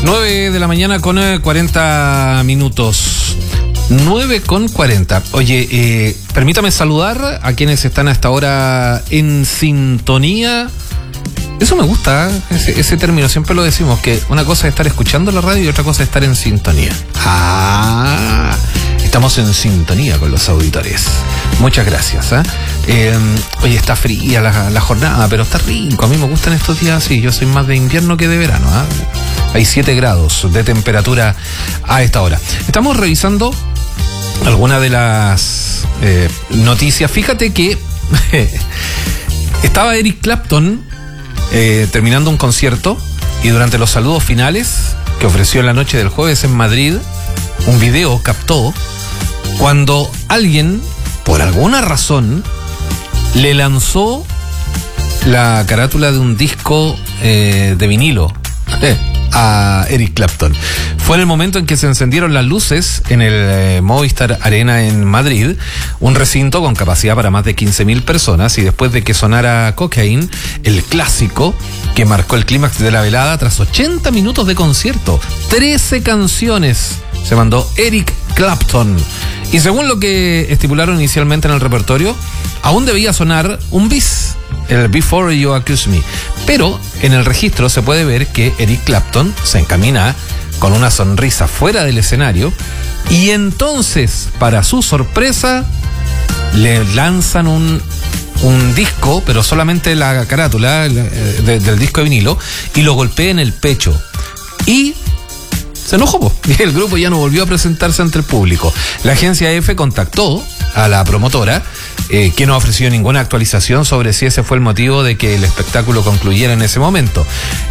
9 de la mañana con 40 minutos. 9 con 40. Oye, permítame saludar a quienes están hasta ahora en sintonía. Eso me gusta, ese término, siempre lo decimos, que una cosa es estar escuchando la radio y otra cosa es estar en sintonía. Estamos en sintonía con los auditores. Muchas gracias. Oye, está fría la jornada, pero está rico. A mí me gustan estos días así. Yo soy más de invierno que de verano. Hay 7 grados de temperatura a esta hora. Estamos revisando algunas de las noticias. Fíjate que estaba Eric Clapton terminando un concierto y durante los saludos finales que ofreció en la noche del jueves en Madrid, un video captó cuando alguien, por alguna razón, le lanzó la carátula de un disco de vinilo a Eric Clapton. Fue en el momento en que se encendieron las luces en el Movistar Arena en Madrid, un recinto con capacidad para más de 15.000 personas, y después de que sonara Cocaine, el clásico que marcó el clímax de la velada, tras 80 minutos de concierto, 13 canciones se mandó Eric Clapton. Y según lo que estipularon inicialmente en el repertorio, aún debía sonar un bis, el Before You Accuse Me. Pero en el registro se puede ver que Eric Clapton se encamina con una sonrisa fuera del escenario, y entonces, para su sorpresa, le lanzan un disco, pero solamente la carátula del disco de vinilo, y lo golpea en el pecho. Y se enojó, y el grupo ya no volvió a presentarse ante el público. La agencia EFE contactó a la promotora, que no ofreció ninguna actualización sobre si ese fue el motivo de que el espectáculo concluyera en ese momento.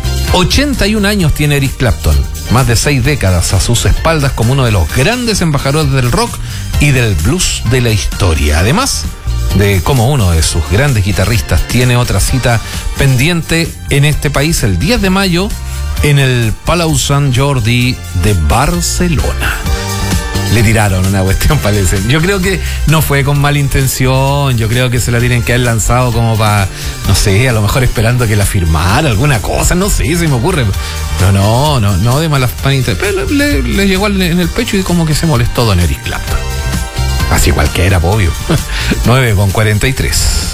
81 años tiene Eric Clapton, más de 6 décadas a sus espaldas como uno de los grandes embajadores del rock y del blues de la historia. Además de cómo uno de sus grandes guitarristas tiene otra cita pendiente en este país el 10 de mayo en el Palau Sant Jordi de Barcelona. Le tiraron una cuestión, parece. Yo creo que no fue con mala intención. Yo creo que se la tienen que haber lanzado como para, no sé, a lo mejor esperando que la firmara, alguna cosa, no sé, se me ocurre. Pero no de mala intención. Pero le llegó en el pecho y como que se molestó don Eric Clapton. Así cualquiera, obvio. 9 con 43.